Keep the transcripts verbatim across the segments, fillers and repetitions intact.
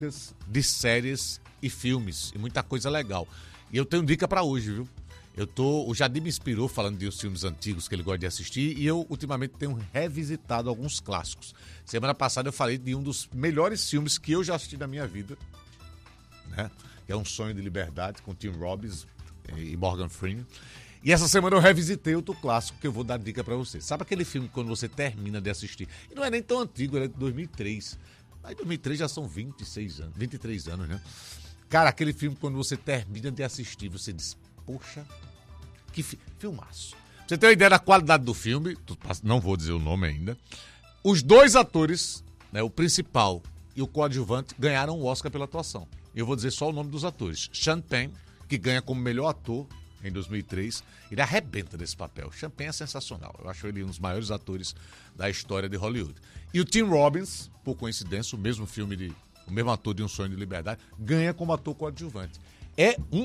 de séries e filmes, e muita coisa legal. E eu tenho dica pra hoje, viu? Eu tô, o Jadir me inspirou falando de os filmes antigos que ele gosta de assistir, e eu ultimamente tenho revisitado alguns clássicos. Semana passada eu falei de um dos melhores filmes que eu já assisti na minha vida, né? Que é Um Sonho de Liberdade, com Tim Robbins e Morgan Freeman. E essa semana eu revisitei outro clássico que eu vou dar dica pra você. Sabe aquele filme que quando você termina de assistir, e não é nem tão antigo, ele é de dois mil e três. Aí dois mil e três já são vinte e seis anos, vinte e três anos, né? Cara, aquele filme quando você termina de assistir, você diz, poxa, que fi... filmaço. Pra você ter uma ideia da qualidade do filme, não vou dizer o nome ainda, os dois atores, né, o principal e o coadjuvante, ganharam o Oscar pela atuação. Eu vou dizer só o nome dos atores. Sean Penn, que ganha como melhor ator em dois mil e três, ele arrebenta desse papel. Sean Penn é sensacional. Eu acho ele um dos maiores atores da história de Hollywood. E o Tim Robbins, por coincidência, o mesmo filme de, o mesmo ator de Um Sonho de Liberdade, ganha como ator coadjuvante. É um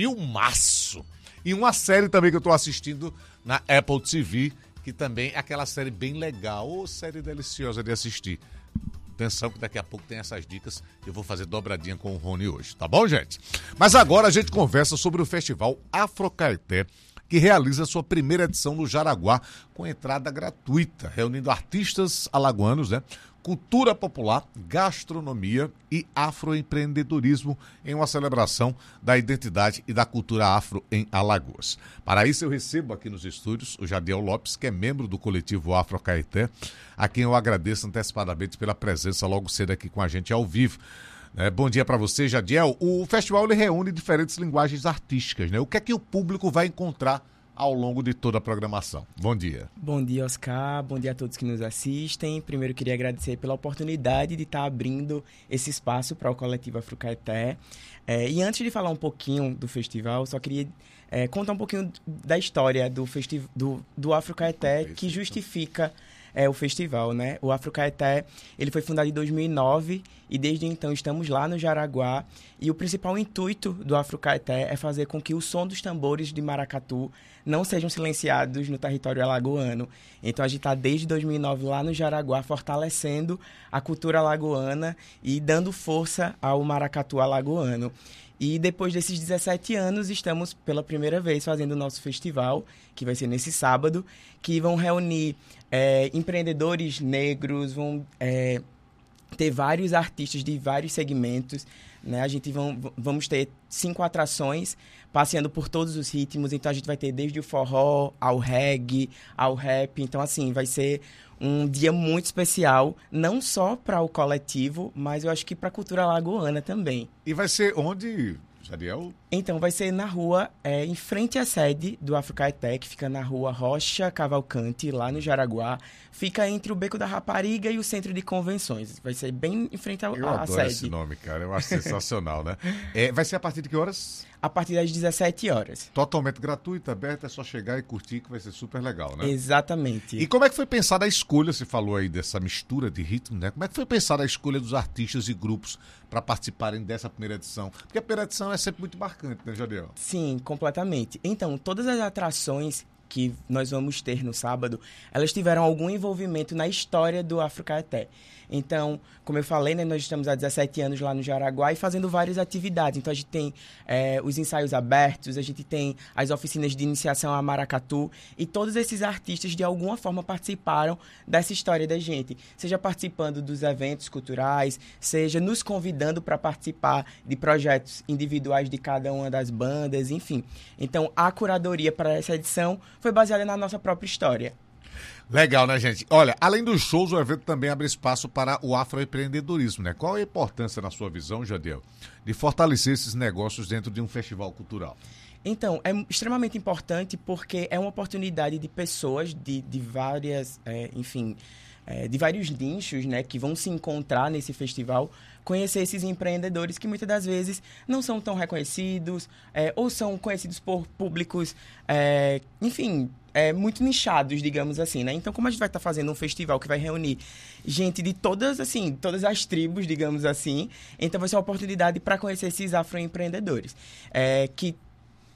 filmaço. E uma série também que eu tô assistindo na Apple T V, que também é aquela série bem legal. Ô, série deliciosa de assistir. Atenção que daqui a pouco tem essas dicas que eu vou fazer dobradinha com o Rony hoje, tá bom, gente? Mas agora a gente conversa sobre o Festival Afro Caeté, que realiza sua primeira edição no Jaraguá com entrada gratuita, reunindo artistas alagoanos, né? Cultura popular, gastronomia e afroempreendedorismo em uma celebração da identidade e da cultura afro em Alagoas. Para isso eu recebo aqui nos estúdios o Jadiel Lopes, que é membro do coletivo Afro Caeté, a quem eu agradeço antecipadamente pela presença logo cedo aqui com a gente ao vivo. É, bom dia para você, Jadiel. O festival ele reúne diferentes linguagens artísticas, né? O que é que o público vai encontrar ao longo de toda a programação? Bom dia. Bom dia, Oscar. Bom dia a todos que nos assistem. Primeiro, queria agradecer pela oportunidade de estar abrindo esse espaço para o coletivo Afro Caeté. É, e antes de falar um pouquinho do festival, só queria é, contar um pouquinho da história do, festi- do, do Afro Caeté, que justifica é, o festival, né? O Afro Caeté, ele foi fundado em dois mil e nove e desde então estamos lá no Jaraguá. E o principal intuito do Afro Caeté é fazer com que o som dos tambores de maracatu não sejam silenciados no território alagoano. Então a gente está desde dois mil e nove lá no Jaraguá fortalecendo a cultura alagoana e dando força ao maracatu alagoano. E depois desses dezessete anos, estamos pela primeira vez fazendo o nosso festival, que vai ser nesse sábado, que vão reunir é, empreendedores negros, vão é, ter vários artistas de vários segmentos, né? A gente vão, vamos ter cinco atrações, passeando por todos os ritmos. Então a gente vai ter desde o forró ao reggae, ao rap. Então assim, vai ser um dia muito especial, não só para o coletivo, mas eu acho que para a cultura alagoana também. E vai ser onde, Jadiel? Então, vai ser na rua, é, em frente à sede do Afro Caeté, que fica na rua Rocha Cavalcante, lá no Jaraguá. Fica entre o Beco da Rapariga e o Centro de Convenções. Vai ser bem em frente à, Eu à adoro sede. esse nome, cara. Eu acho sensacional, né? É, vai ser a partir de que horas? A partir das dezessete horas. Totalmente gratuito, aberto, é só chegar e curtir que vai ser super legal, né? Exatamente. E como é que foi pensada a escolha, você falou aí dessa mistura de ritmo, né? Como é que foi pensada a escolha dos artistas e grupos para participarem dessa primeira edição? Porque a primeira edição é sempre muito marcante, né, Jadiel? Sim, completamente. Então, todas as atrações que nós vamos ter no sábado, elas tiveram algum envolvimento na história do Afro Caeté. Então, como eu falei, né, nós estamos há dezessete anos lá no Jaraguá e fazendo várias atividades. Então, a gente tem é, os ensaios abertos, a gente tem as oficinas de iniciação a maracatu e todos esses artistas, de alguma forma, participaram dessa história da gente. Seja participando dos eventos culturais, seja nos convidando para participar de projetos individuais de cada uma das bandas, enfim. Então, a curadoria para essa edição foi baseada na nossa própria história. Legal, né, gente? Olha, além dos shows, o evento também abre espaço para o afroempreendedorismo, né? Qual é a importância, na sua visão, Jadiel, de fortalecer esses negócios dentro de um festival cultural? Então, é extremamente importante porque é uma oportunidade de pessoas de, de várias, é, enfim, é, de vários nichos, né, que vão se encontrar nesse festival, conhecer esses empreendedores que muitas das vezes não são tão reconhecidos, é, ou são conhecidos por públicos, é, enfim, é, muito nichados, digamos assim, né? Então, como a gente vai estar fazendo um festival que vai reunir gente de todas, assim, todas as tribos, digamos assim, então vai ser uma oportunidade para conhecer esses afroempreendedores, é, que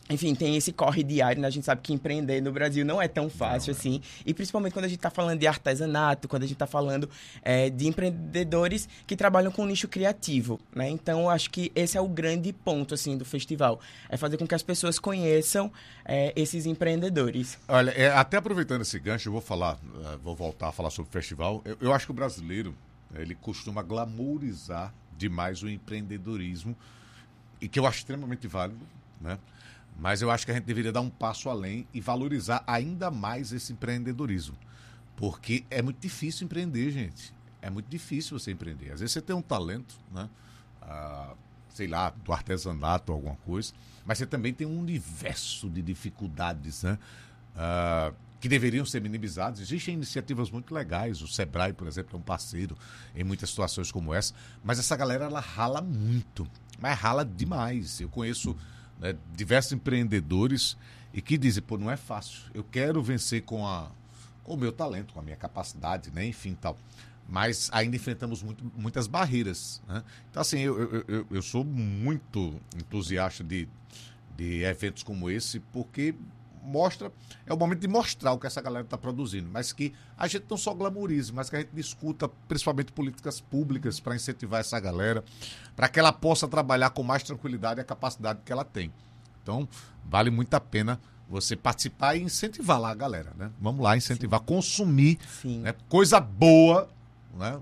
enfim, tem esse corre diário, né? A gente sabe que empreender no Brasil não é tão fácil não, assim. É. E principalmente quando a gente está falando de artesanato, quando a gente está falando é, de empreendedores que trabalham com nicho criativo, né? Então, eu acho que esse é o grande ponto, assim, do festival. É fazer com que as pessoas conheçam é, esses empreendedores. Olha, é, até aproveitando esse gancho, eu vou falar, uh, vou voltar a falar sobre o festival. Eu, eu acho que o brasileiro, ele costuma glamourizar demais o empreendedorismo, e que eu acho extremamente válido, né? Mas eu acho que a gente deveria dar um passo além e valorizar ainda mais esse empreendedorismo. Porque é muito difícil empreender, gente. É muito difícil você empreender. Às vezes você tem um talento, né? Ah, sei lá, do artesanato ou alguma coisa, mas você também tem um universo de dificuldades, né? Ah, que deveriam ser minimizadas. Existem iniciativas muito legais. O Sebrae, por exemplo, é um parceiro em muitas situações como essa. Mas essa galera, ela rala muito. Mas rala demais. Eu conheço... Né, diversos empreendedores e que dizem, pô, não é fácil, eu quero vencer com, a, com o meu talento, com a minha capacidade, né, enfim, tal, mas ainda enfrentamos muito, muitas barreiras, né? Então, assim, eu, eu, eu, eu sou muito entusiasta de, de eventos como esse, porque mostra, é o momento de mostrar o que essa galera está produzindo, mas que a gente não só glamourize, mas que a gente discuta principalmente políticas públicas para incentivar essa galera, para que ela possa trabalhar com mais tranquilidade a capacidade que ela tem. Então, vale muito a pena você participar e incentivar lá a galera, né? Vamos lá, incentivar, Sim. consumir Sim. Né? Coisa boa, né?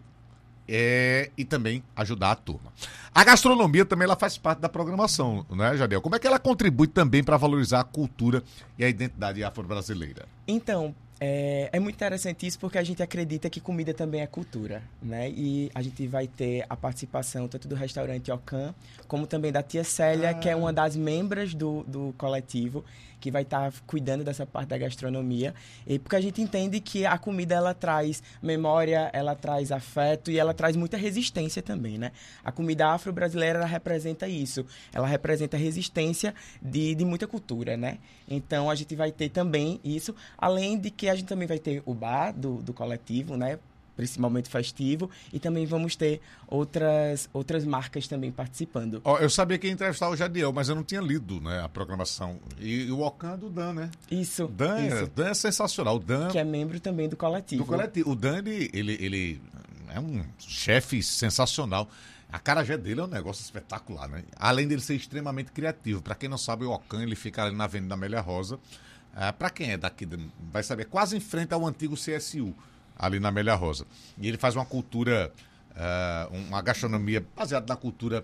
É, e também ajudar a turma. A gastronomia também ela faz parte da programação, né, Jadiel? Como é que ela contribui também para valorizar a cultura e a identidade afro-brasileira? Então, é, é muito interessante isso porque a gente acredita que comida também é cultura, né? E a gente vai ter a participação tanto do restaurante Ocan, como também da tia Célia, ah. que é uma das membros do, do coletivo, que vai estar tá cuidando dessa parte da gastronomia, e porque a gente entende que a comida ela traz memória, ela traz afeto e ela traz muita resistência também, né? A comida afro-brasileira ela representa isso, ela representa a resistência de, de muita cultura, né? Então a gente vai ter também isso, além de que a gente também vai ter o bar do, do coletivo, né? Principalmente festivo, e também vamos ter outras, outras marcas também participando. Oh, eu sabia que ia entrevistar o Jadiel, mas eu não tinha lido, né, a programação. E, e o Ocan é do Dan, né? Isso. Dan, isso. É, Dan é sensacional. O Dan, que é membro também do coletivo. Do coletivo. O Dan, ele, ele, ele é um chefe sensacional. A acarajé dele é um negócio espetacular, né? Além dele ser extremamente criativo. Para quem não sabe, o Ocan, ele fica ali na Avenida Amélia Rosa. Ah, para quem é daqui, vai saber, quase em frente ao antigo C S U. Ali na Amélia Rosa. E ele faz uma cultura, uh, uma gastronomia baseada na cultura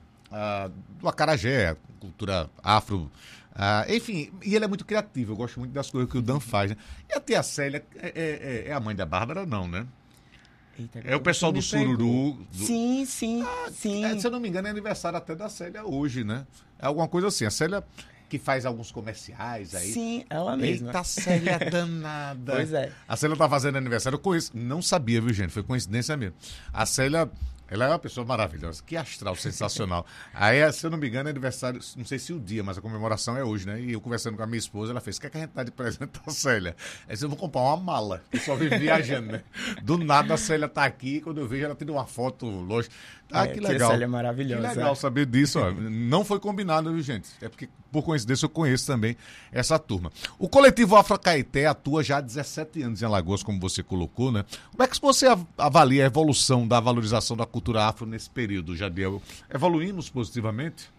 uh, do acarajé, cultura afro. Uh, enfim, e ele é muito criativo. Eu gosto muito das coisas que o Dan faz. Né? E a tia Célia é, é, é a mãe da Bárbara, não, né? Eita, é o pessoal do Sururu. Do... Sim, sim, ah, sim. É, se eu não me engano, é aniversário até da Célia hoje, né? É alguma coisa assim. A Célia... que faz alguns comerciais aí. Sim, ela mesma. Eita, Célia danada. Pois é. A Célia tá fazendo aniversário, eu conheço, não sabia, viu, gente? Foi coincidência mesmo. A Célia, ela é uma pessoa maravilhosa, que astral sensacional. Aí, se eu não me engano, é aniversário, não sei se o dia, mas a comemoração é hoje, né? E eu conversando com a minha esposa, ela fez, o que é que a gente tá de presente a Célia? Aí eu vou comprar uma mala, eu só vivo viajando, né? Do nada a Célia tá aqui, quando eu vejo ela tira uma foto longe. Ah, é, que legal. A Célia é maravilhosa. Que legal saber disso, ó. Não foi combinado, viu, gente? É porque, por coincidência, eu conheço também essa turma. O coletivo Afrocaeté atua já há dezessete anos em Alagoas, como você colocou, né? Como é que você avalia a evolução da valorização da cultura afro nesse período, Jadiel? Evoluímos positivamente?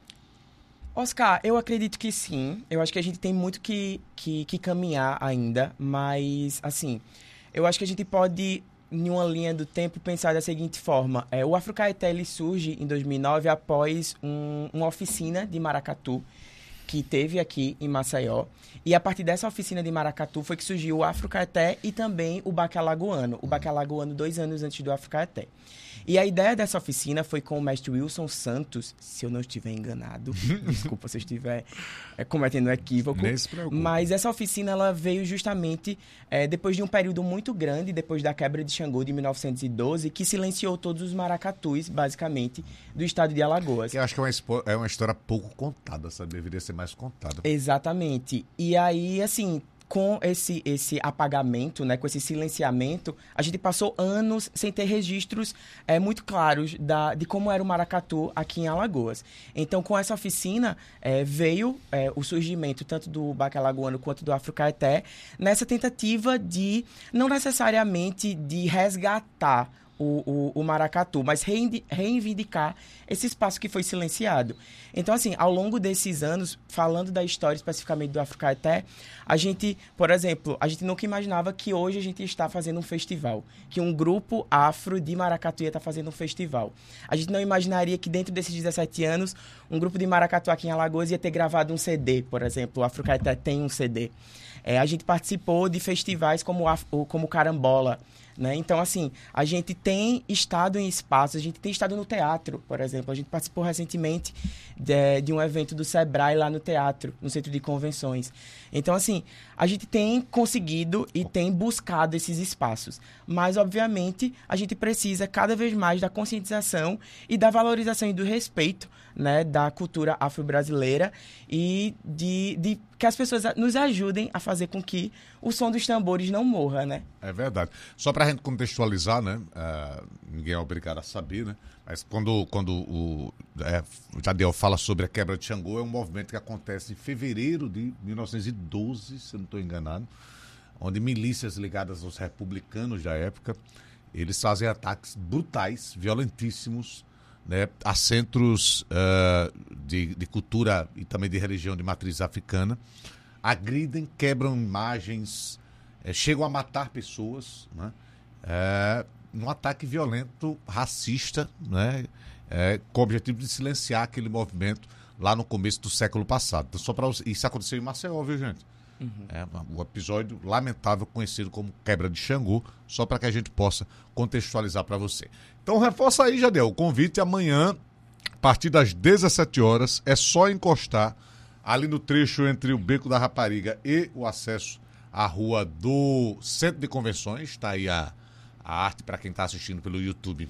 Oscar, eu acredito que sim. Eu acho que a gente tem muito que, que, que caminhar ainda, mas, assim, eu acho que a gente pode... em uma linha do tempo, pensar da seguinte forma. É, o Afrocaeté ele surge em dois mil e nove após um, uma oficina de maracatu que teve aqui em Maceió. E a partir dessa oficina de maracatu foi que surgiu o Afrocaeté e também o Baque Alagoano. O Baque Alagoano dois anos antes do Afrocaeté. E a ideia dessa oficina foi com o mestre Wilson Santos, se eu não estiver enganado, desculpa se eu estiver é, cometendo um equívoco, mas essa oficina ela veio justamente é, depois de um período muito grande, depois da quebra de Xangô de mil novecentos e doze, que silenciou todos os maracatus, basicamente, do estado de Alagoas. Eu acho que é uma, é uma história pouco contada, sabe? Deveria ser mais contada. Exatamente. E aí, assim... com esse, esse apagamento, né, com esse silenciamento, a gente passou anos sem ter registros é, muito claros da, de como era o maracatu aqui em Alagoas. Então, com essa oficina, é, veio é, o surgimento tanto do baque alagoano quanto do Afro-Caeté, nessa tentativa de, não necessariamente de resgatar O, o, o maracatu, mas reivindicar esse espaço que foi silenciado. Então, assim, ao longo desses anos, falando da história especificamente do Afro-Caeté, a gente, por exemplo, a gente nunca imaginava que hoje a gente está fazendo um festival, que um grupo afro de maracatu ia estar fazendo um festival. A gente não imaginaria que dentro desses dezessete anos, um grupo de maracatu aqui em Alagoas ia ter gravado um C D, por exemplo. O Afro-Caeté tem um C D. É, a gente participou de festivais como o como Carambola, né? Então, assim, a gente tem estado em espaços, a gente tem estado no teatro, por exemplo. A gente participou recentemente de, de um evento do Sebrae lá no teatro, no centro de convenções. Então, assim, a gente tem conseguido e tem buscado esses espaços. Mas, obviamente, a gente precisa cada vez mais da conscientização e da valorização e do respeito, né, da cultura afro-brasileira e de, de que as pessoas nos ajudem a fazer com que o som dos tambores não morra, né? É verdade. Só para a gente contextualizar, né? Uh, ninguém é obrigado a saber, né? Mas quando, quando o, é, o Jadiel fala sobre a quebra de Xangô, é um movimento que acontece em fevereiro de mil novecentos e doze, se eu não estou enganado, onde milícias ligadas aos republicanos da época, eles fazem ataques brutais, violentíssimos, né, a centros uh, de, de cultura e também de religião de matriz africana, agridem, quebram imagens, eh, chegam a matar pessoas, né, eh, num ataque violento, racista, né, eh, com o objetivo de silenciar aquele movimento lá no começo do século passado. Então, só pra, isso aconteceu em Maceió, viu, gente? Uhum. É um episódio lamentável conhecido como quebra de Xangô, só para que a gente possa contextualizar para você. Então reforça aí, Jadiel, o convite amanhã, a partir das dezessete horas, é só encostar ali no trecho entre o Beco da Rapariga e o acesso à rua do Centro de Convenções. Está aí a, a arte para quem está assistindo pelo YouTube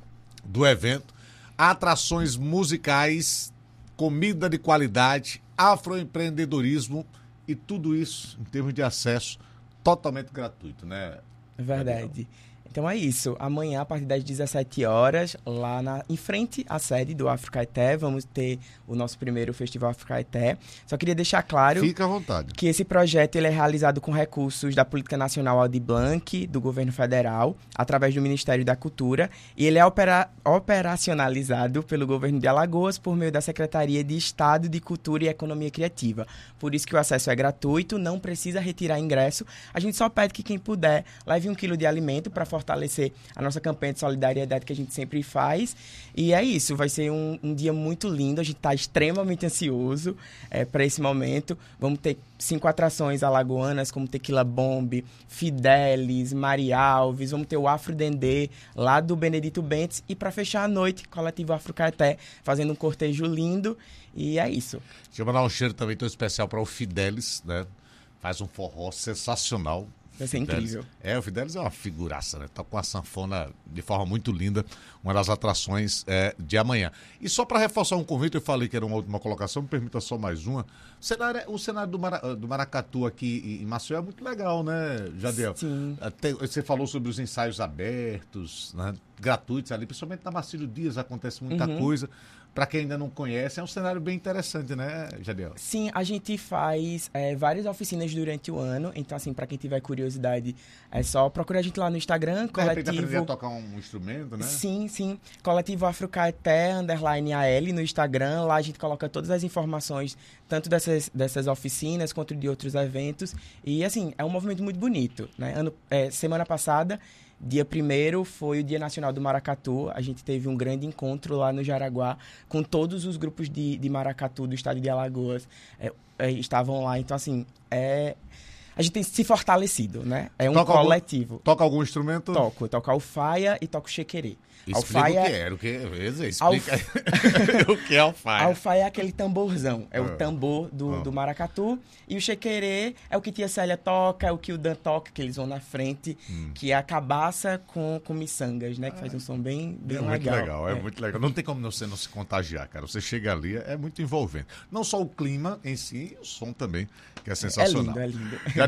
do evento. Atrações musicais, comida de qualidade, afroempreendedorismo e tudo isso em termos de acesso totalmente gratuito, né? É verdade. Então é isso. Amanhã, a partir das dezessete horas, lá na, em frente à sede do Afro-Caeté, vamos ter o nosso primeiro Festival Afro-Caeté. Só queria deixar claro Fica à vontade. que esse projeto ele é realizado com recursos da Política Nacional Aldir Blanc, do Governo Federal, através do Ministério da Cultura, e ele é opera, operacionalizado pelo Governo de Alagoas por meio da Secretaria de Estado de Cultura e Economia Criativa. Por isso que o acesso é gratuito, não precisa retirar ingresso. A gente só pede que quem puder leve um quilo de alimento para fortalecer a nossa campanha de solidariedade que a gente sempre faz. E é isso, vai ser um, um dia muito lindo, a gente está extremamente ansioso é, para esse momento. Vamos ter cinco atrações alagoanas, como Tequila Bomb, Fidelis, Mari Alves, vamos ter o Afro Dendê, lá do Benedito Bentes, e para fechar a noite, Coletivo Afro-Caeté, fazendo um cortejo lindo, e é isso. Deixa eu mandar um cheiro também tão especial para o Fidelis, né? Faz um forró sensacional. Vai ser incrível. É, o Fidelis é uma figuraça, né? Tá com a sanfona de forma muito linda, uma das atrações é, de amanhã. E só para reforçar um convite, eu falei que era uma última colocação, me permita só mais uma. O cenário, o cenário do, Mara, do Maracatu aqui em Maceió é muito legal, né, Jadiel? Sim. Até, você falou sobre os ensaios abertos, né, gratuitos ali, principalmente na Marcílio Dias acontece muita uhum. coisa. Para quem ainda não conhece, é um cenário bem interessante, né, Jadiel? Sim, a gente faz é, várias oficinas durante o ano. Então, assim, para quem tiver curiosidade, é só procurar a gente lá no Instagram. De repente coletivo... aprender a tocar um instrumento, né? Sim, sim. Coletivo Afro-Caeté, underline A L no Instagram. Lá a gente coloca todas as informações, tanto dessas, dessas oficinas quanto de outros eventos. E, assim, é um movimento muito bonito, né? Ano, é, semana passada... Dia primeiro foi o Dia Nacional do Maracatu. A gente teve um grande encontro lá no Jaraguá com todos os grupos de, de maracatu do estado de Alagoas. É, é, estavam lá. Então, assim, é... a gente tem se fortalecido, né? É um toca coletivo. Algum, toca algum instrumento? Toco. Eu toco alfaia e toco chequerê. Explica alfaia... o que é. O que é? Explica Alf... o que é alfaia. Alfaia é aquele tamborzão. É ah. o tambor do, ah. do maracatu. E o chequerê é o que tia Célia toca, é o que o Dan toca, que eles vão na frente, hum. que é a cabaça com, com miçangas, né? Que ah. faz um som bem, bem é legal. Muito legal. É, é muito legal. Não tem como você não se contagiar, cara. Você chega ali, é muito envolvente. Não só o clima em si, o som também, que é sensacional. É lindo, é lindo.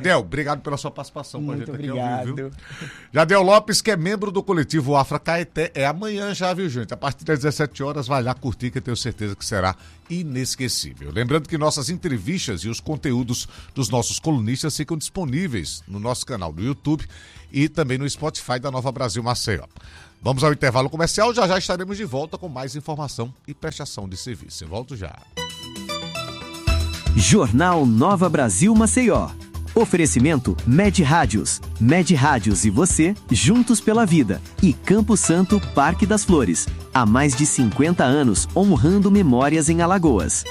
Jadiel, obrigado pela sua participação com a gente aqui obrigado. ao vivo, viu? Jadiel Lopes, que é membro do coletivo Afra Caeté, é amanhã já, viu, gente? A partir das dezessete horas, vai lá curtir, que eu tenho certeza que será inesquecível. Lembrando que nossas entrevistas e os conteúdos dos nossos colunistas ficam disponíveis no nosso canal do YouTube e também no Spotify da Nova Brasil Maceió. Vamos ao intervalo comercial, já já estaremos de volta com mais informação e prestação de serviço. Eu volto já. Jornal Nova Brasil Maceió. Oferecimento Med Rádios. Med Rádios e você, juntos pela vida. E Campo Santo, Parque das Flores. Há mais de cinquenta anos, honrando memórias em Alagoas.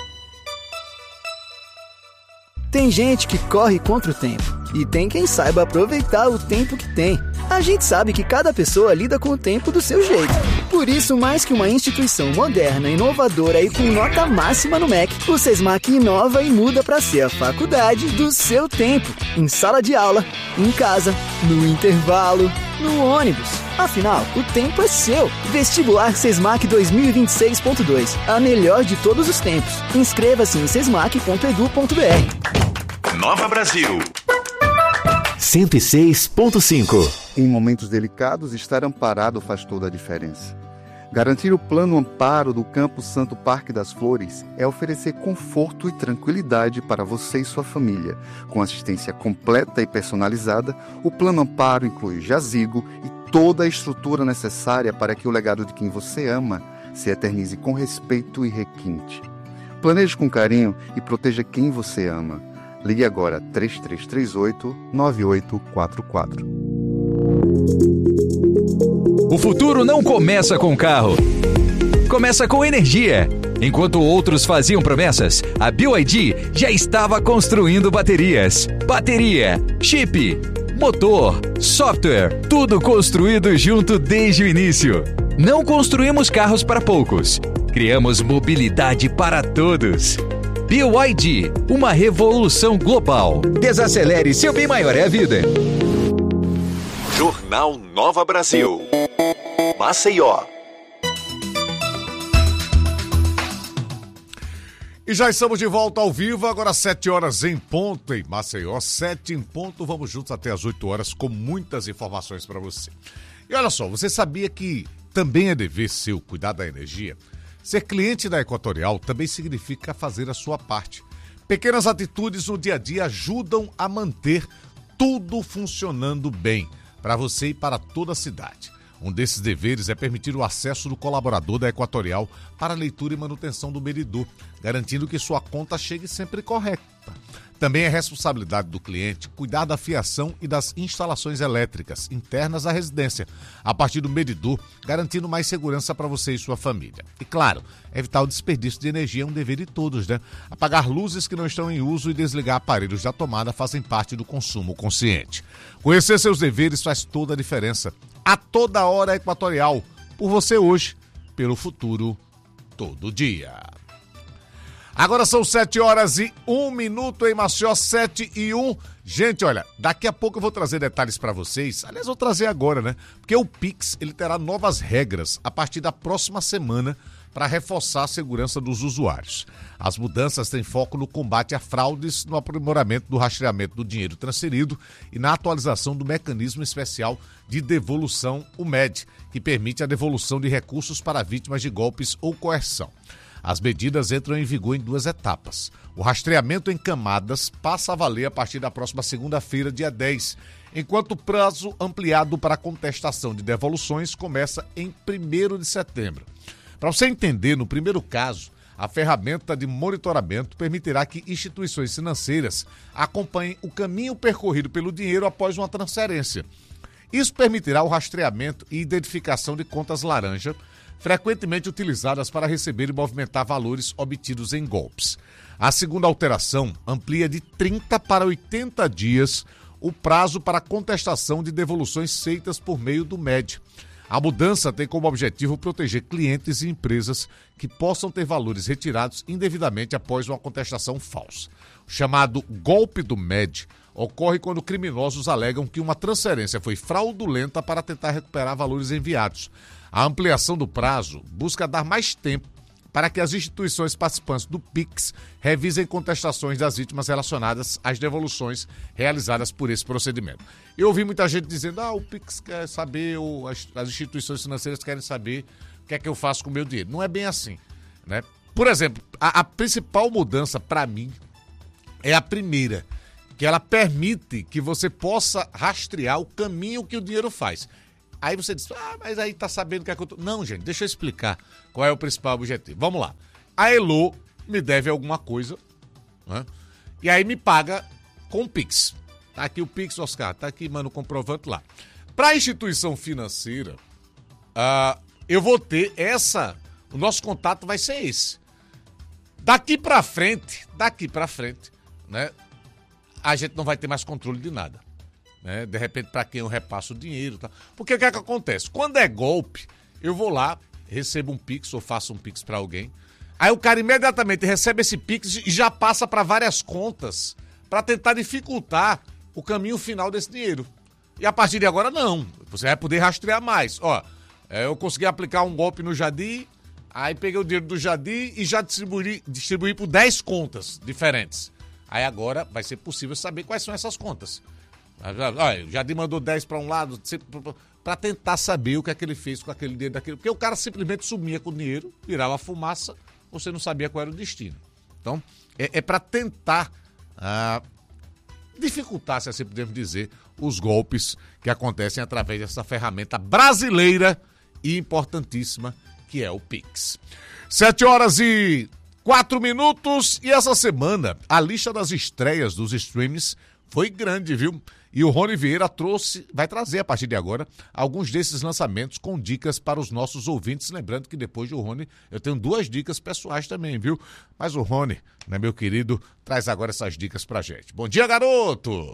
Tem gente que corre contra o tempo. E tem quem saiba aproveitar o tempo que tem. A gente sabe que cada pessoa lida com o tempo do seu jeito. Por isso, mais que uma instituição moderna, inovadora e com nota máxima no M E C, o SESMAC inova e muda para ser a faculdade do seu tempo. Em sala de aula, em casa, no intervalo, no ônibus. Afinal, o tempo é seu. Vestibular SESMAC dois mil e vinte e seis ponto dois. A melhor de todos os tempos. Inscreva-se em sesmac ponto edu ponto br. Nova Brasil. cento e seis ponto cinco. Em momentos delicados, estar amparado faz toda a diferença. Garantir o plano amparo do Campo Santo Parque das Flores é oferecer conforto e tranquilidade para você e sua família. Com assistência completa e personalizada, o plano amparo inclui jazigo e toda a estrutura necessária para que o legado de quem você ama se eternize com respeito e requinte. Planeje com carinho e proteja quem você ama. Ligue agora três três três oito, nove oito quatro quatro. O futuro não começa com carro. Começa com energia. Enquanto outros faziam promessas, a B Y D já estava construindo baterias. Bateria, chip, motor, software, tudo construído junto desde o início. Não construímos carros para poucos. Criamos mobilidade para todos. B Y D, uma revolução global. Desacelere, seu bem maior é a vida. Jornal Nova Brasil. Maceió. E já estamos de volta ao vivo, agora sete horas em ponto em Maceió, sete em ponto, vamos juntos até as oito horas com muitas informações para você. E olha só, você sabia que também é dever seu cuidar da energia? Ser cliente da Equatorial também significa fazer a sua parte. Pequenas atitudes no dia a dia ajudam a manter tudo funcionando bem para você e para toda a cidade. Um desses deveres é permitir o acesso do colaborador da Equatorial para leitura e manutenção do medidor, garantindo que sua conta chegue sempre correta. Também é responsabilidade do cliente cuidar da fiação e das instalações elétricas internas à residência, a partir do medidor, garantindo mais segurança para você e sua família. E claro, evitar o desperdício de energia é um dever de todos, né? Apagar luzes que não estão em uso e desligar aparelhos da tomada fazem parte do consumo consciente. Conhecer seus deveres faz toda a diferença. A toda hora Equatorial, por você hoje, pelo futuro, todo dia. Agora são sete horas e um minuto em Maceió, sete e um. Gente, olha, daqui a pouco eu vou trazer detalhes para vocês. Aliás, vou trazer agora, né? Porque o Pix, ele terá novas regras a partir da próxima semana para reforçar a segurança dos usuários. As mudanças têm foco no combate a fraudes, no aprimoramento do rastreamento do dinheiro transferido e na atualização do mecanismo especial de devolução, o M E D, que permite a devolução de recursos para vítimas de golpes ou coerção. As medidas entram em vigor em duas etapas. O rastreamento em camadas passa a valer a partir da próxima segunda-feira, dia dez, enquanto o prazo ampliado para contestação de devoluções começa em primeiro de setembro. Para você entender, no primeiro caso, a ferramenta de monitoramento permitirá que instituições financeiras acompanhem o caminho percorrido pelo dinheiro após uma transferência. Isso permitirá o rastreamento e identificação de contas laranja, frequentemente utilizadas para receber e movimentar valores obtidos em golpes. A segunda alteração amplia de trinta para oitenta dias o prazo para contestação de devoluções feitas por meio do M E D. A mudança tem como objetivo proteger clientes e empresas que possam ter valores retirados indevidamente após uma contestação falsa. O chamado golpe do M E D ocorre quando criminosos alegam que uma transferência foi fraudulenta para tentar recuperar valores enviados. A ampliação do prazo busca dar mais tempo para que as instituições participantes do Pix revisem contestações das vítimas relacionadas às devoluções realizadas por esse procedimento. Eu ouvi muita gente dizendo, ah, o Pix quer saber, ou as, as instituições financeiras querem saber o que é que eu faço com o meu dinheiro. Não é bem assim, né? Por exemplo, a, a principal mudança para mim é a primeira, que ela permite que você possa rastrear o caminho que o dinheiro faz. Aí você diz, ah, mas aí tá sabendo o que é que eu tô... Não, gente, deixa eu explicar qual é o principal objetivo. Vamos lá. A Elo me deve alguma coisa, né? E aí me paga com o Pix. Tá aqui o Pix, Oscar, tá aqui, mano, o comprovante lá. Para a instituição financeira, uh, eu vou ter essa... O nosso contato vai ser esse. Daqui pra frente, daqui pra frente, né? A gente não vai ter mais controle de nada. Né? De repente, para quem eu repasso o dinheiro. Tá? Porque o que é que acontece? Quando é golpe, eu vou lá, recebo um Pix ou faço um Pix para alguém. Aí o cara imediatamente recebe esse Pix e já passa para várias contas para tentar dificultar o caminho final desse dinheiro. E a partir de agora, não. Você vai poder rastrear mais. Ó, eu consegui aplicar um golpe no Jadi, aí peguei o dinheiro do Jadi e já distribuí, distribuí por dez contas diferentes. Aí agora vai ser possível saber quais são essas contas. Olha, o Jadi mandou dez para um lado, para tentar saber o que é que ele fez com aquele dinheiro daquele. Porque o cara simplesmente sumia com o dinheiro, virava fumaça, você não sabia qual era o destino. Então, é, é para tentar ah, dificultar, se assim podemos dizer, os golpes que acontecem através dessa ferramenta brasileira e importantíssima, que é o Pix. Sete horas e quatro minutos, e essa semana a lista das estreias dos streams foi grande, viu? E o Rony Vieira trouxe, vai trazer a partir de agora alguns desses lançamentos com dicas para os nossos ouvintes. Lembrando que depois do Rony eu tenho duas dicas pessoais também, viu? Mas o Rony, né, meu querido, traz agora essas dicas pra gente. Bom dia, garoto!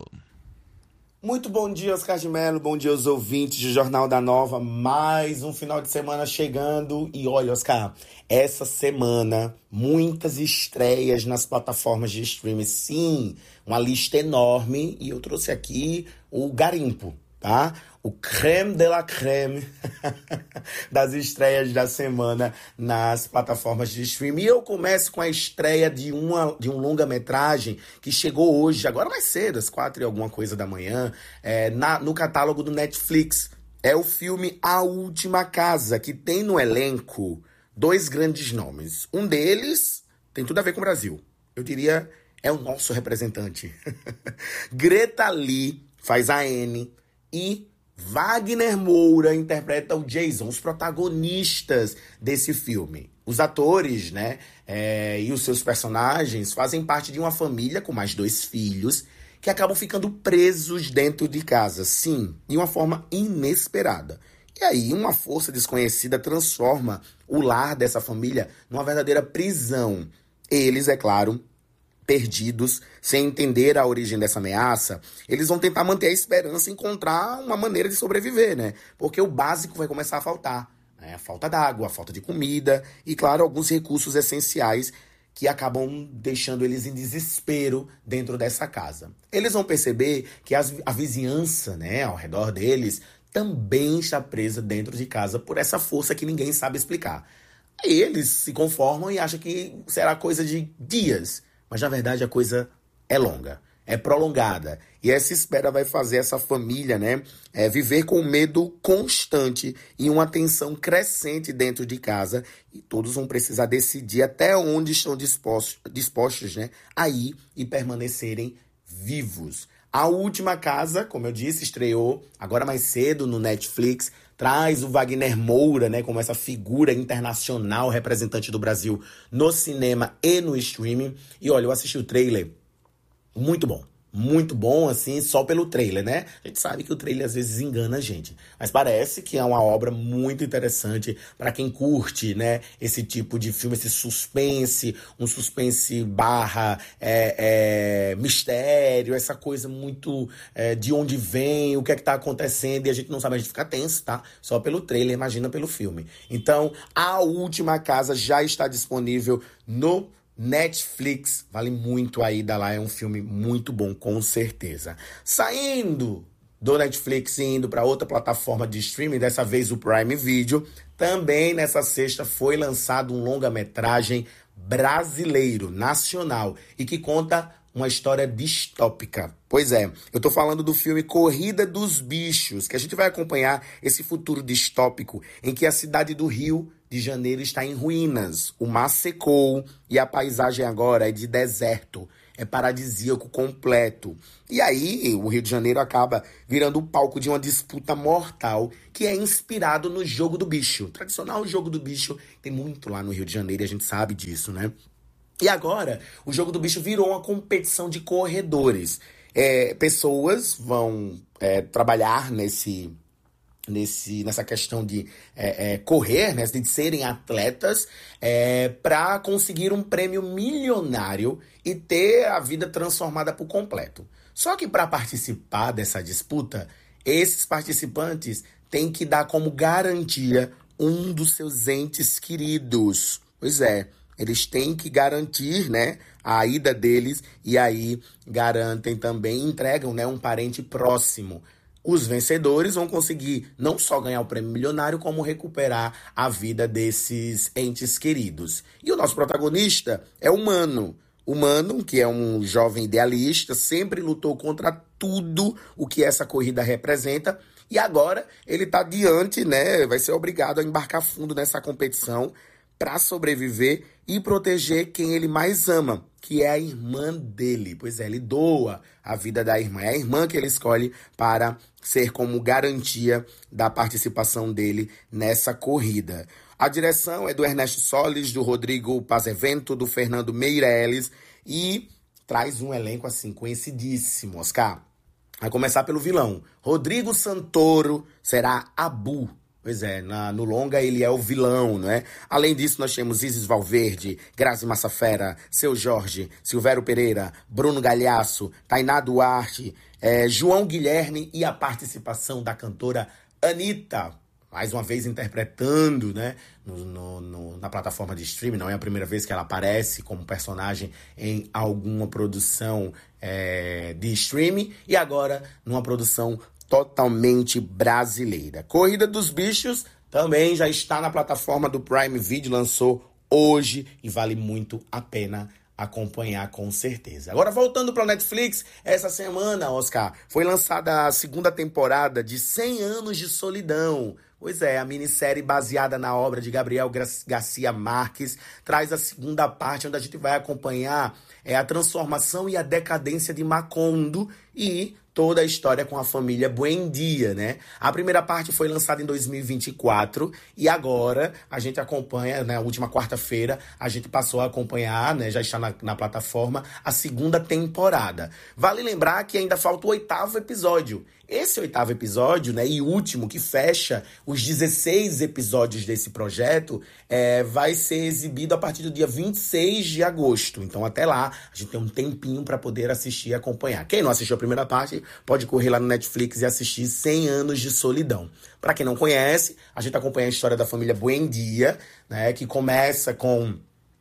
Muito bom dia, Oscar de Mello, bom dia aos ouvintes do Jornal da Nova. Mais um final de semana chegando. E olha, Oscar, essa semana, muitas estreias nas plataformas de streaming. Sim, uma lista enorme. E eu trouxe aqui o garimpo, tá? O creme de la creme das estreias da semana nas plataformas de streaming. E eu começo com a estreia de, uma, de um longa-metragem que chegou hoje, agora mais cedo, às quatro e alguma coisa da manhã, é, na, no catálogo do Netflix. É o filme A Última Casa, que tem no elenco dois grandes nomes. Um deles tem tudo a ver com o Brasil. Eu diria, é o nosso representante. Greta Lee faz a Anne e Wagner Moura interpreta o Jason, os protagonistas desse filme. Os atores, né, é, e os seus personagens fazem parte de uma família com mais dois filhos que acabam ficando presos dentro de casa, sim, de uma forma inesperada. E aí, uma força desconhecida transforma o lar dessa família numa verdadeira prisão. Eles, é claro, perdidos, sem entender a origem dessa ameaça, eles vão tentar manter a esperança e encontrar uma maneira de sobreviver, né? Porque o básico vai começar a faltar, né? A falta d'água, a falta de comida e, claro, alguns recursos essenciais que acabam deixando eles em desespero dentro dessa casa. Eles vão perceber que as, a vizinhança, né, ao redor deles também está presa dentro de casa por essa força que ninguém sabe explicar. Aí eles se conformam e acham que será coisa de dias. Mas, na verdade, a coisa é longa, é prolongada. E essa espera vai fazer essa família, né, é, viver com medo constante e uma tensão crescente dentro de casa. E todos vão precisar decidir até onde estão dispostos, dispostos, né, a ir e permanecerem vivos. A Última Casa, como eu disse, estreou agora mais cedo no Netflix. Traz o Wagner Moura, né, como essa figura internacional representante do Brasil no cinema e no streaming. E olha, eu assisti o trailer, muito bom. Muito bom, assim, só pelo trailer, né? A gente sabe que o trailer às vezes engana a gente. Mas parece que é uma obra muito interessante para quem curte, né? Esse tipo de filme, esse suspense, um suspense barra é, é, mistério, essa coisa muito é, de onde vem, o que é que tá acontecendo, e a gente não sabe, a gente fica tenso, tá? Só pelo trailer, imagina pelo filme. Então, A Última Casa já está disponível no Netflix, vale muito a ida lá, é um filme muito bom, com certeza. Saindo do Netflix e indo para outra plataforma de streaming, dessa vez o Prime Video, também nessa sexta foi lançado um longa-metragem brasileiro, nacional, e que conta uma história distópica. Pois é, eu tô falando do filme Corrida dos Bichos, que a gente vai acompanhar esse futuro distópico em que a cidade do Rio de Janeiro está em ruínas. O mar secou e a paisagem agora é de deserto. É paradisíaco completo. E aí, o Rio de Janeiro acaba virando o palco de uma disputa mortal que é inspirado no Jogo do Bicho. O tradicional Jogo do Bicho tem muito lá no Rio de Janeiro e a gente sabe disso, né? E agora, o Jogo do Bicho virou uma competição de corredores. É, pessoas vão é, trabalhar nesse... Nesse, nessa questão de é, é, correr, né, de serem atletas, é, para conseguir um prêmio milionário e ter a vida transformada por completo. Só que para participar dessa disputa, esses participantes têm que dar como garantia um dos seus entes queridos. Pois é, eles têm que garantir, né, a ida deles e aí garantem também, entregam, né, um parente próximo. Os vencedores vão conseguir não só ganhar o prêmio milionário, como recuperar a vida desses entes queridos. E o nosso protagonista é o Mano. O Mano, que é um jovem idealista, sempre lutou contra tudo o que essa corrida representa. E agora ele está diante, né, vai ser obrigado a embarcar fundo nessa competição para sobreviver e proteger quem ele mais ama, que é a irmã dele. Pois é, ele doa a vida da irmã. É a irmã que ele escolhe para ser como garantia da participação dele nessa corrida. A direção é do Ernesto Solis, do Rodrigo Pazevento, do Fernando Meirelles e traz um elenco assim conhecidíssimo, Oscar. Vai começar pelo vilão. Rodrigo Santoro será Abu. Pois é, na, no longa ele é o vilão, não é? Além disso, nós temos Isis Valverde, Grazi Massafera, Seu Jorge, Silvério Pereira, Bruno Galhaço, Tainá Duarte, é, João Guilherme e a participação da cantora Anitta, mais uma vez interpretando, né, no, no, no, na plataforma de streaming. Não é a primeira vez que ela aparece como personagem em alguma produção é, de streaming e agora numa produção totalmente brasileira. Corrida dos Bichos também já está na plataforma do Prime Video, lançou hoje e vale muito a pena acompanhar com certeza. Agora voltando para o Netflix, essa semana, Oscar, foi lançada a segunda temporada de cem anos de Solidão. Pois é, a minissérie baseada na obra de Gabriel Garcia Marques traz a segunda parte, onde a gente vai acompanhar é, a transformação e a decadência de Macondo e toda a história com a família Buendia, né? A primeira parte foi lançada em dois mil e vinte e quatro e agora a gente acompanha, né? Na última quarta-feira, a gente passou a acompanhar, né? Já está na, na plataforma, a segunda temporada. Vale lembrar que ainda falta o oitavo episódio. Esse oitavo episódio, né, e último, que fecha os dezesseis episódios desse projeto, é, vai ser exibido a partir do dia vinte e seis de agosto. Então, até lá, a gente tem um tempinho para poder assistir e acompanhar. Quem não assistiu a primeira parte, pode correr lá no Netflix e assistir cem anos de Solidão. Para quem não conhece, a gente acompanha a história da família Buendia, né, que começa com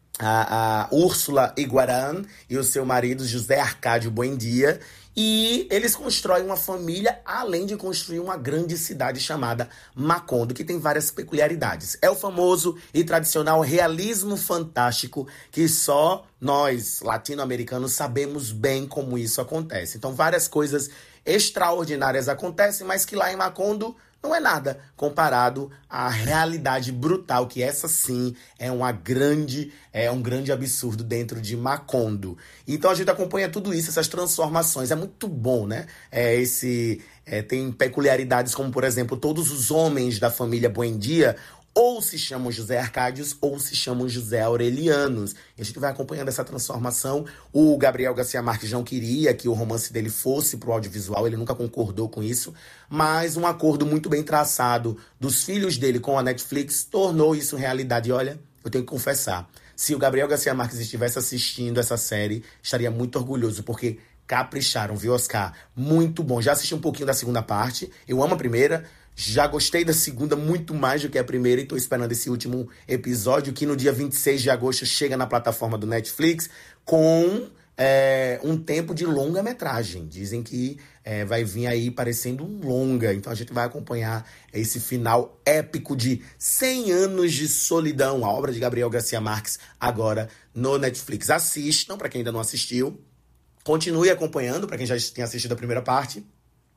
a, a Úrsula Iguarán e o seu marido José Arcádio Buendia. E eles constroem uma família, além de construir uma grande cidade chamada Macondo, que tem várias peculiaridades. É o famoso e tradicional realismo fantástico que só nós, latino-americanos, sabemos bem como isso acontece. Então, várias coisas extraordinárias acontecem, mas que lá em Macondo não é nada comparado à realidade brutal, que essa sim é uma grande, é um grande absurdo dentro de Macondo. Então a gente acompanha tudo isso, essas transformações. É muito bom, né? É, esse, é, tem peculiaridades como, por exemplo, todos os homens da família Buendia ou se chamam José Arcádios ou se chamam José Aurelianos. E a gente vai acompanhando essa transformação. O Gabriel Garcia Marques não queria que o romance dele fosse pro audiovisual, ele nunca concordou com isso, mas um acordo muito bem traçado dos filhos dele com a Netflix tornou isso realidade. E olha, eu tenho que confessar, se o Gabriel Garcia Marques estivesse assistindo essa série, estaria muito orgulhoso, porque capricharam, viu, Oscar? Muito bom. Já assisti um pouquinho da segunda parte, eu amo a primeira, já gostei da segunda muito mais do que a primeira e tô esperando esse último episódio, que no dia vinte e seis de agosto chega na plataforma do Netflix com é, um tempo de longa-metragem. Dizem que é, vai vir aí parecendo um longa. Então a gente vai acompanhar esse final épico de cem anos de solidão, a obra de Gabriel Garcia Marques, agora no Netflix. Assistam, para quem ainda não assistiu. Continue acompanhando, para quem já tem assistido a primeira parte.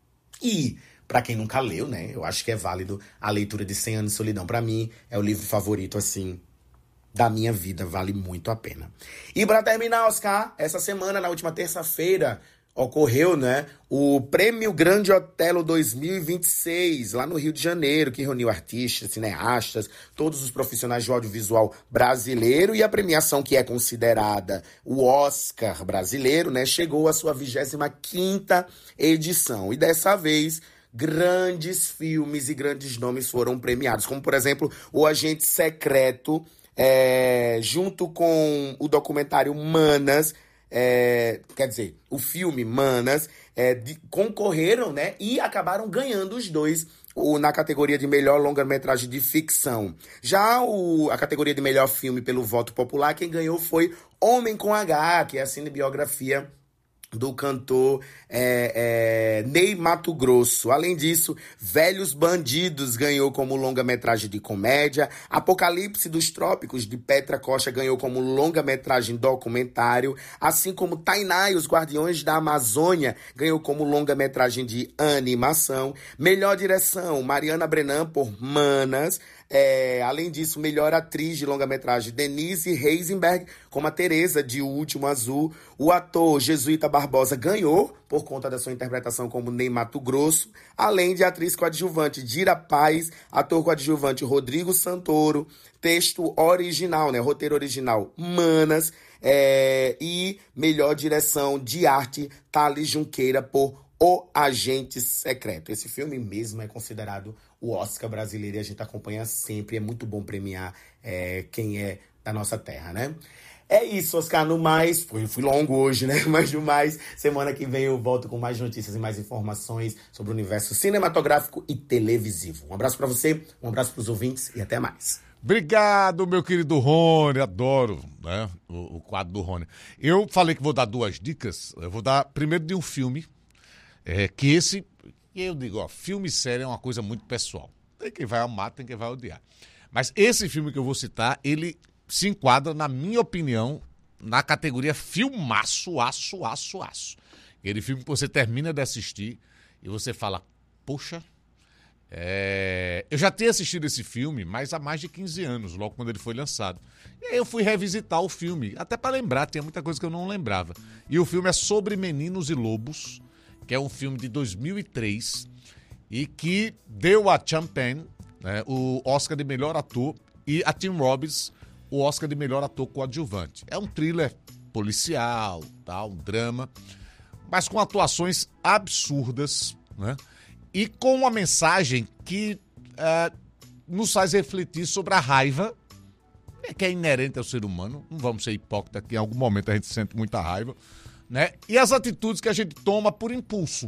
E, para quem nunca leu, né, eu acho que é válido a leitura de cem anos de solidão. Para mim, é o livro favorito, assim, da minha vida, vale muito a pena. E para terminar, Oscar, essa semana, na última terça-feira, ocorreu, né, o Prêmio Grande Otelo dois mil e vinte e seis, lá no Rio de Janeiro, que reuniu artistas, cineastas, todos os profissionais de audiovisual brasileiro, e a premiação, que é considerada o Oscar brasileiro, né, chegou à sua vigésima quinta edição. E dessa vez, grandes filmes e grandes nomes foram premiados, como, por exemplo, O Agente Secreto, é, junto com o documentário Manas, É, quer dizer, o filme Manas, é, de, concorreram, né, e acabaram ganhando os dois o, na categoria de melhor longa-metragem de ficção. Já o, a categoria de melhor filme pelo voto popular, quem ganhou foi Homem com H, que é a cinebiografia do cantor é, é, Ney Matogrosso. Além disso, Velhos Bandidos ganhou como longa-metragem de comédia, Apocalipse dos Trópicos, de Petra Costa, ganhou como longa-metragem documentário, assim como Tainá e os Guardiões da Amazônia ganhou como longa-metragem de animação. Melhor direção, Mariana Brennan por Manas. É, além disso, melhor atriz de longa-metragem, Denise Heisenberg, como a Teresa de O Último Azul. O ator Jesuíta Barbosa ganhou por conta da sua interpretação como Ney Matogrosso, além de atriz coadjuvante Dira Paz, ator coadjuvante Rodrigo Santoro, texto original, né, roteiro original Manas, é, e melhor direção de arte, Thales Junqueira por O Agente Secreto. Esse filme mesmo é considerado o Oscar brasileiro e a gente acompanha sempre. É muito bom premiar é, quem é da nossa terra, né? É isso, Oscar. No mais, fui, fui longo hoje, né? Mas no mais, semana que vem eu volto com mais notícias e mais informações sobre o universo cinematográfico e televisivo. Um abraço pra você, um abraço pros ouvintes e até mais. Obrigado, meu querido Rony, adoro, né, o, o quadro do Rony. Eu falei que vou dar duas dicas. Eu vou dar primeiro de um filme, é, que esse... E eu digo, ó, filme e série é uma coisa muito pessoal. Tem quem vai amar, tem quem vai odiar. Mas esse filme que eu vou citar, ele se enquadra, na minha opinião, na categoria filmaço, aço, aço, aço. Aquele filme que você termina de assistir e você fala, poxa, é... eu já tinha assistido esse filme, mas há mais de quinze anos, logo quando ele foi lançado. E aí eu fui revisitar o filme, até para lembrar, tinha muita coisa que eu não lembrava. E o filme é Sobre Meninos e Lobos, que é um filme de dois mil e três e que deu a Champagne, né, o Oscar de melhor ator, e a Tim Robbins o Oscar de melhor ator coadjuvante. É um thriller policial, tá, um drama, mas com atuações absurdas, né, e com uma mensagem que é, nos faz refletir sobre a raiva, que é inerente ao ser humano. Não vamos ser hipócritas, que em algum momento a gente sente muita raiva, né? E as atitudes que a gente toma por impulso.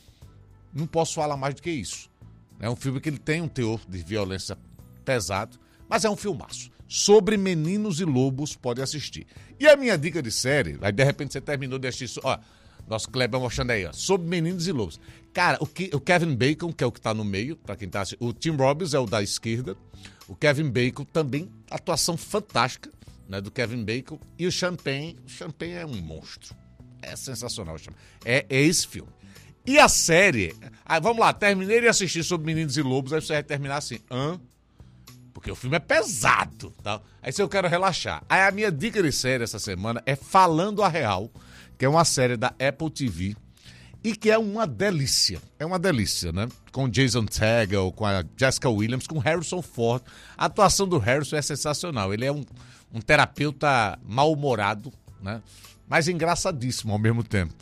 Não posso falar mais do que isso. É um filme que ele tem um teor de violência pesado, mas é um filmaço. Sobre Meninos e Lobos, pode assistir. E a minha dica de série, aí de repente você terminou de assistir, ó, nosso Kleber mostrando aí, ó, Sobre Meninos e Lobos. Cara, o, que, o Kevin Bacon, que é o que tá no meio, pra quem tá assistindo, o Tim Robbins é o da esquerda, o Kevin Bacon também, atuação fantástica, né, do Kevin Bacon, e o Champagne, o Champagne é um monstro. É sensacional. É, é esse filme. E a série... Aí, vamos lá, terminei de assistir Sobre Meninos e Lobos, aí você vai terminar assim, hã? Porque o filme é pesado, tá? Aí se eu quero relaxar. Aí a minha dica de série essa semana é Falando a Real, que é uma série da Apple T V e que é uma delícia. É uma delícia, né? Com Jason Segel, com a Jessica Williams, com Harrison Ford. A atuação do Harrison é sensacional. Ele é um, um terapeuta mal-humorado, né? Mas engraçadíssimo ao mesmo tempo.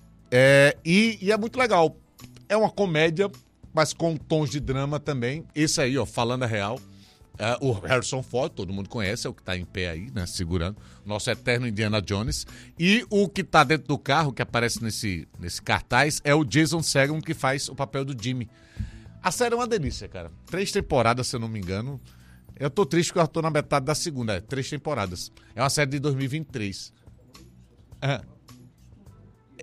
É, e, e é muito legal. É uma comédia, mas com tons de drama também. Esse aí, ó, Falando a Real. É, o Harrison Ford, todo mundo conhece, é o que tá em pé aí, né, segurando. Nosso eterno Indiana Jones. E o que tá dentro do carro, que aparece nesse, nesse cartaz, é o Jason Segel, que faz o papel do Jimmy. A série é uma delícia, cara. Três temporadas, se eu não me engano. Eu tô triste porque eu tô na metade da segunda. É, três temporadas. É uma série de dois mil e vinte e três. É.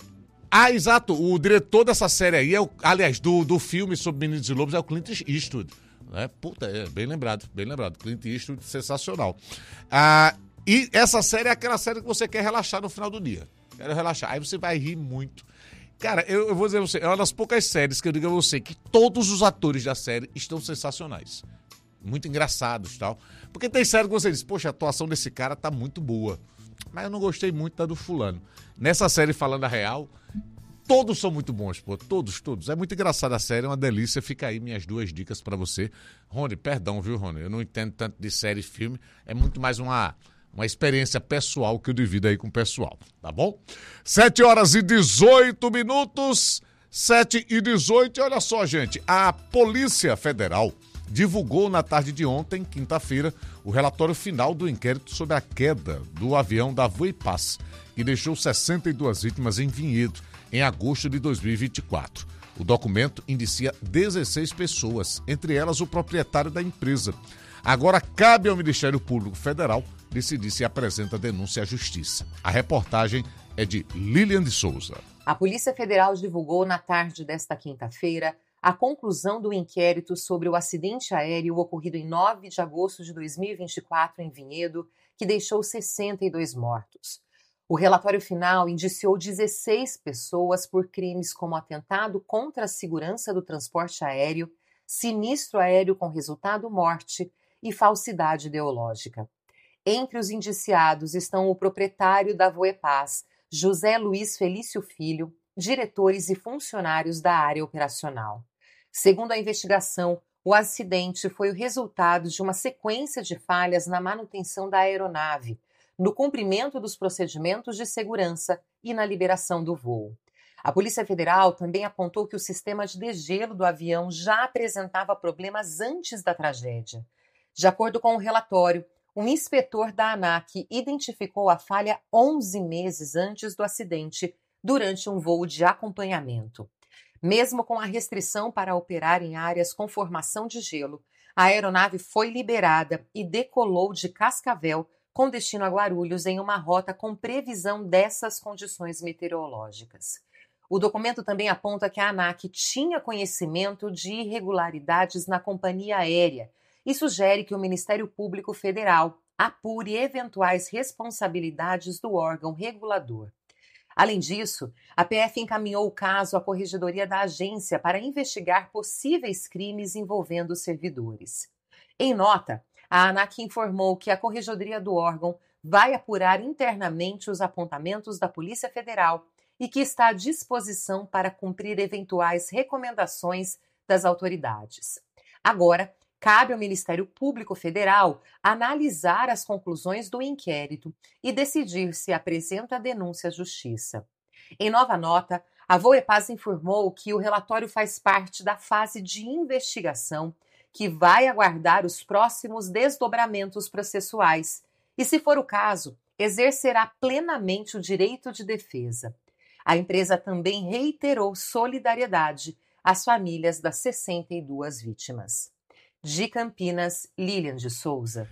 Ah, exato. O diretor dessa série aí, é o, aliás, do, do filme sobre Meninos e Lobos é o Clint Eastwood. Né? Puta, é bem lembrado, bem lembrado. Clint Eastwood, sensacional. Ah, e essa série é aquela série que você quer relaxar no final do dia. Quero relaxar. Aí você vai rir muito. Cara, eu, eu vou dizer a você, é uma das poucas séries que eu digo a você que todos os atores da série estão sensacionais. Muito engraçados e tal. Porque tem série que você diz, poxa, a atuação desse cara tá muito boa. Mas eu não gostei muito da do fulano. Nessa série, falando a real, todos são muito bons, pô. Todos, todos. É muito engraçada a série, é uma delícia. Fica aí minhas duas dicas pra você. Rony, perdão, viu, Rony? Eu não entendo tanto de série e filme. É muito mais uma, uma experiência pessoal que eu divido aí com o pessoal, tá bom? sete horas e dezoito minutos. sete e dezoito. E olha só, gente. A Polícia Federal divulgou na tarde de ontem, quinta-feira, o relatório final do inquérito sobre a queda do avião da Voipaz, que deixou sessenta e duas vítimas em Vinhedo, em agosto de dois mil e vinte e quatro. O documento indicia dezesseis pessoas, entre elas o proprietário da empresa. Agora cabe ao Ministério Público Federal decidir se apresenta denúncia à Justiça. A reportagem é de Lilian de Souza. A Polícia Federal divulgou na tarde desta quinta-feira a conclusão do inquérito sobre o acidente aéreo ocorrido em nove de agosto de dois mil e vinte e quatro em Vinhedo, que deixou sessenta e dois mortos. O relatório final indiciou dezesseis pessoas por crimes como atentado contra a segurança do transporte aéreo, sinistro aéreo com resultado morte e falsidade ideológica. Entre os indiciados estão o proprietário da Voepaz, José Luiz Felício Filho, diretores e funcionários da área operacional. Segundo a investigação, o acidente foi o resultado de uma sequência de falhas na manutenção da aeronave, no cumprimento dos procedimentos de segurança e na liberação do voo. A Polícia Federal também apontou que o sistema de degelo do avião já apresentava problemas antes da tragédia. De acordo com o relatório, um inspetor da ANAC identificou a falha onze meses antes do acidente, durante um voo de acompanhamento. Mesmo com a restrição para operar em áreas com formação de gelo, a aeronave foi liberada e decolou de Cascavel com destino a Guarulhos em uma rota com previsão dessas condições meteorológicas. O documento também aponta que a ANAC tinha conhecimento de irregularidades na companhia aérea e sugere que o Ministério Público Federal apure eventuais responsabilidades do órgão regulador. Além disso, a P F encaminhou o caso à Corregedoria da agência para investigar possíveis crimes envolvendo os servidores. Em nota, a ANAC informou que a Corregedoria do órgão vai apurar internamente os apontamentos da Polícia Federal e que está à disposição para cumprir eventuais recomendações das autoridades. Agora, cabe ao Ministério Público Federal analisar as conclusões do inquérito e decidir se apresenta denúncia à Justiça. Em nova nota, a Voepaz informou que o relatório faz parte da fase de investigação que vai aguardar os próximos desdobramentos processuais e, se for o caso, exercerá plenamente o direito de defesa. A empresa também reiterou solidariedade às famílias das sessenta e duas vítimas. De Campinas, Lilian de Souza.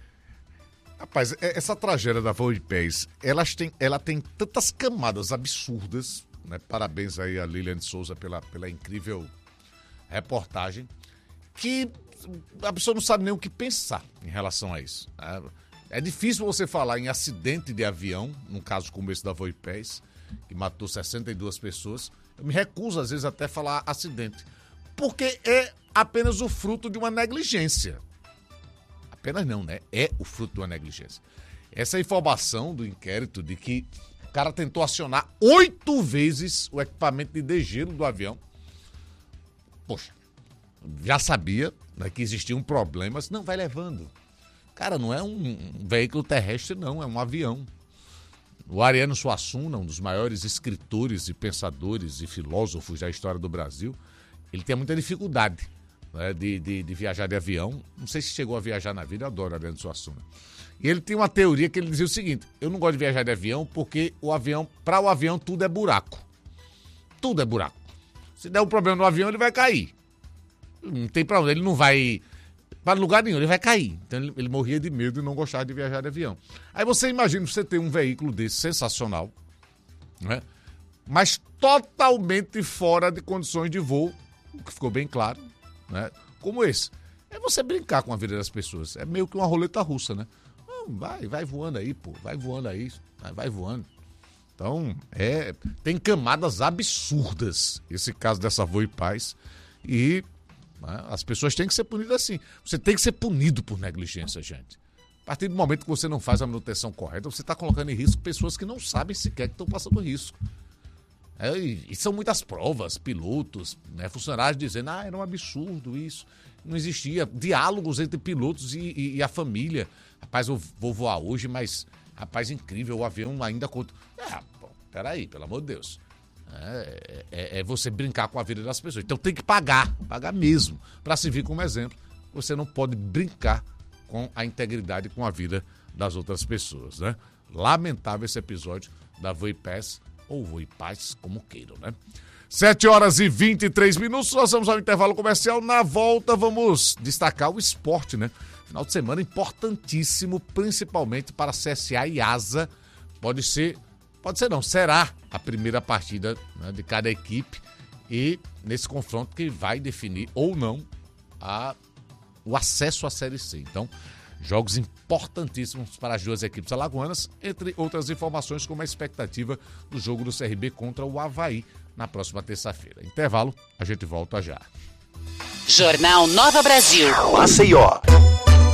Rapaz, essa tragédia da Voipaz, elas têm, ela tem tantas camadas absurdas, né? Parabéns aí a Lilian de Souza pela, pela incrível reportagem, que a pessoa não sabe nem o que pensar em relação a isso. É difícil você falar em acidente de avião, num caso como esse da Voipaz, que matou sessenta e duas pessoas. Eu me recuso, às vezes, até a falar acidente, porque é apenas o fruto de uma negligência. Apenas não, né? É o fruto de uma negligência. Essa informação do inquérito de que o cara tentou acionar oito vezes o equipamento de degelo do avião. Poxa, já sabia, né, que existia um problema, mas não, vai levando. Cara, não é um veículo terrestre, não, é um avião. O Ariano Suassuna, um dos maiores escritores e pensadores e filósofos da história do Brasil, ele tem muita dificuldade, né, de, de, de viajar de avião. Não sei se chegou a viajar na vida, eu adoro o Ariano Suassuna. E ele tem uma teoria que ele dizia o seguinte: eu não gosto de viajar de avião porque o avião, para o avião tudo é buraco. Tudo é buraco. Se der um problema no avião, ele vai cair. Não tem problema, ele não vai para lugar nenhum, ele vai cair. Então ele, ele morria de medo e não gostava de viajar de avião. Aí você imagina, você ter um veículo desse sensacional, né? mas totalmente fora de condições de voo, o que ficou bem claro, né? Como esse. É você brincar com a vida das pessoas. É meio que uma roleta russa, né? Vai, vai voando aí, pô. Vai voando aí. Vai voando. Então, é, tem camadas absurdas esse caso dessa Voe Paz. E né, as pessoas têm que ser punidas assim. Você tem que ser punido por negligência, gente. A partir do momento que você não faz a manutenção correta, você está colocando em risco pessoas que não sabem sequer que estão passando risco. É, e, e são muitas provas, pilotos, né, funcionários dizendo, ah, era um absurdo isso. Não existia diálogos entre pilotos e, e, e a família. Rapaz, eu vou voar hoje, mas, rapaz, incrível, o avião ainda... É, pô, peraí, pelo amor de Deus. É, é, é você brincar com a vida das pessoas. Então tem que pagar, pagar mesmo, para servir como exemplo. Você não pode brincar com a integridade, com a vida das outras pessoas, né? Lamentável esse episódio da Voe Paz, ou Voe Paz, como queiram, né? sete horas e vinte e três minutos, nós vamos ao intervalo comercial. Na volta vamos destacar o esporte, né? Final de semana importantíssimo, principalmente para C S A e Asa. Pode ser, pode ser não, será a primeira partida, né, de cada equipe e nesse confronto que vai definir ou não a, o acesso à Série C. Então, jogos importantíssimos para as duas equipes alagoanas, entre outras informações como a expectativa do jogo do C R B contra o Avaí na próxima terça-feira. Intervalo, a gente volta já. Jornal Nova Brasil. Maceió.